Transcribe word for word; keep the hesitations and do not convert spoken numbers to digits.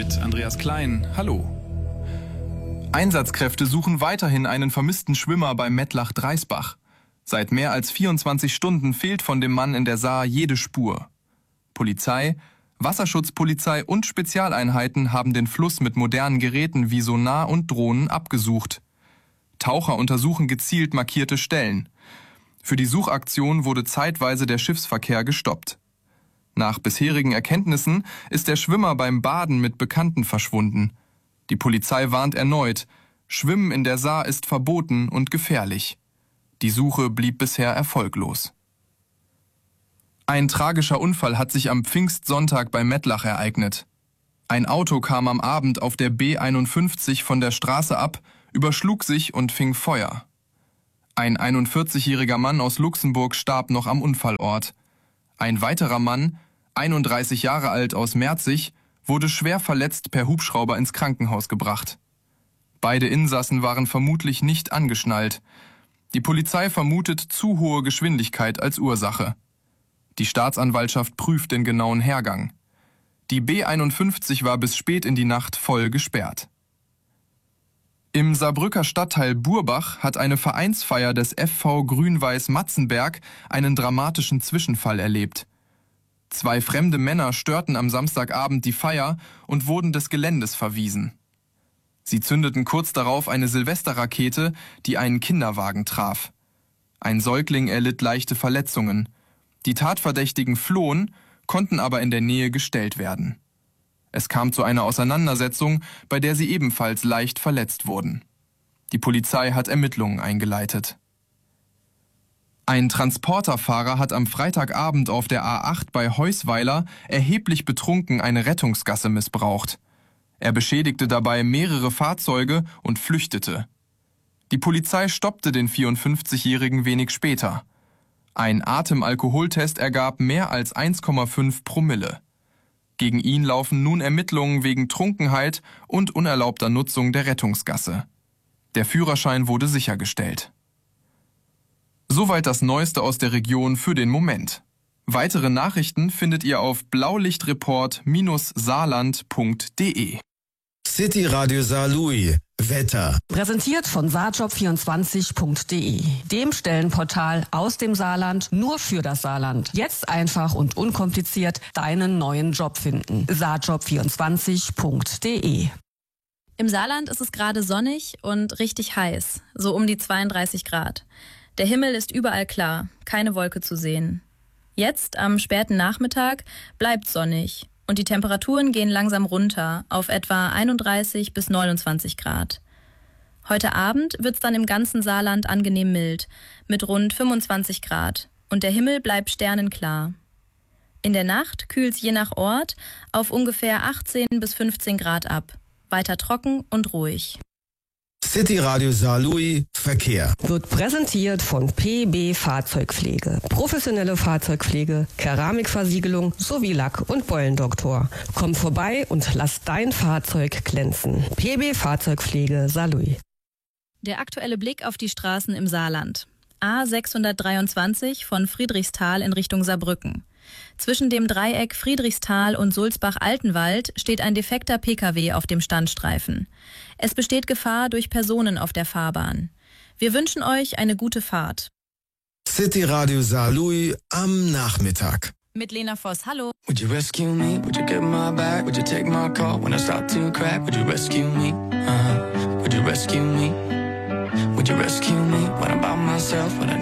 mit Andreas Klein. Hallo. Einsatzkräfte suchen weiterhin einen vermissten Schwimmer bei Mettlach-Dreisbach. Seit mehr als vierundzwanzig Stunden fehlt von dem Mann in der Saar jede Spur. Polizei, Wasserschutzpolizei und Spezialeinheiten haben den Fluss mit modernen Geräten wie Sonar und Drohnen abgesucht. Taucher untersuchen gezielt markierte Stellen. Für die Suchaktion wurde zeitweise der Schiffsverkehr gestoppt. Nach bisherigen Erkenntnissen ist der Schwimmer beim Baden mit Bekannten verschwunden. Die Polizei warnt erneut, Schwimmen in der Saar ist verboten und gefährlich. Die Suche blieb bisher erfolglos. Ein tragischer Unfall hat sich am Pfingstsonntag bei Mettlach ereignet. Ein Auto kam am Abend auf der B einundfünfzig von der Straße ab, überschlug sich und fing Feuer. Ein einundvierzigjähriger Mann aus Luxemburg starb noch am Unfallort. Ein weiterer Mann, einunddreißig Jahre alt aus Merzig, wurde schwer verletzt per Hubschrauber ins Krankenhaus gebracht. Beide Insassen waren vermutlich nicht angeschnallt. Die Polizei vermutet zu hohe Geschwindigkeit als Ursache. Die Staatsanwaltschaft prüft den genauen Hergang. Die B einundfünfzig war bis spät in die Nacht voll gesperrt. Im Saarbrücker Stadtteil Burbach hat eine Vereinsfeier des F V Grün-Weiß Matzenberg einen dramatischen Zwischenfall erlebt. Zwei fremde Männer störten am Samstagabend die Feier und wurden des Geländes verwiesen. Sie zündeten kurz darauf eine Silvesterrakete, die einen Kinderwagen traf. Ein Säugling erlitt leichte Verletzungen. Die Tatverdächtigen flohen, konnten aber in der Nähe gestellt werden. Es kam zu einer Auseinandersetzung, bei der sie ebenfalls leicht verletzt wurden. Die Polizei hat Ermittlungen eingeleitet. Ein Transporterfahrer hat am Freitagabend auf der A acht bei Heusweiler erheblich betrunken eine Rettungsgasse missbraucht. Er beschädigte dabei mehrere Fahrzeuge und flüchtete. Die Polizei stoppte den vierundfünfzigjährigen wenig später. Ein Atemalkoholtest ergab mehr als eins Komma fünf Promille. Gegen ihn laufen nun Ermittlungen wegen Trunkenheit und unerlaubter Nutzung der Rettungsgasse. Der Führerschein wurde sichergestellt. Soweit das Neueste aus der Region für den Moment. Weitere Nachrichten findet ihr auf blaulichtreport Bindestrich saarland Punkt de. City Radio Saarlouis. Wetter. Präsentiert von saarjob vierundzwanzig Punkt de, dem Stellenportal aus dem Saarland nur für das Saarland. Jetzt einfach und unkompliziert deinen neuen Job finden. saarjob vierundzwanzig Punkt de. Im Saarland ist es gerade sonnig und richtig heiß, so um die zweiunddreißig Grad. Der Himmel ist überall klar, keine Wolke zu sehen. Jetzt, am späten Nachmittag, bleibt sonnig. Und die Temperaturen gehen langsam runter auf etwa einunddreißig bis neunundzwanzig Grad. Heute Abend wird es dann im ganzen Saarland angenehm mild, mit rund fünfundzwanzig Grad. Und der Himmel bleibt sternenklar. In der Nacht kühlt es je nach Ort auf ungefähr achtzehn bis fünfzehn Grad ab. Weiter trocken und ruhig. City Radio Saarlouis Verkehr. Wird präsentiert von P B Fahrzeugpflege. Professionelle Fahrzeugpflege, Keramikversiegelung sowie Lack- und Beulendoktor. Komm vorbei und lass dein Fahrzeug glänzen. P B Fahrzeugpflege Saarlouis. Der aktuelle Blick auf die Straßen im Saarland. A sechshundertdreiundzwanzig von Friedrichsthal in Richtung Saarbrücken. Zwischen dem Dreieck Friedrichsthal und Sulzbach-Altenwald steht ein defekter Pkw auf dem Standstreifen. Es besteht Gefahr durch Personen auf der Fahrbahn. Wir wünschen euch eine gute Fahrt. City Radio Saarlouis am Nachmittag. Mit Lena Voss, hallo. Would you rescue me? Would you get my back? Would you take my call when I start to crack? Would you rescue me? Uh-huh. Would you rescue me? Would you rescue me when I'm by myself? When I